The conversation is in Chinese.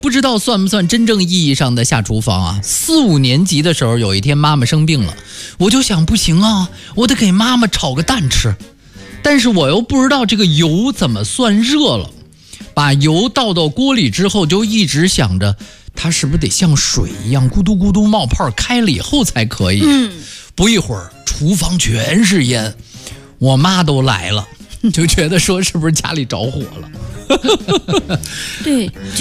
不知道算不算真正意义上的下厨房啊？4、5年级的时候，有一天妈妈生病了，我就想不行啊，我得给妈妈炒个蛋吃。但是我又不知道这个油怎么算热了，把油倒到锅里之后，就一直想着它是不是得像水一样咕嘟咕嘟冒泡，开了以后才可以。不一会儿厨房全是烟，我妈都来了，就觉得说是不是家里着火了。 对。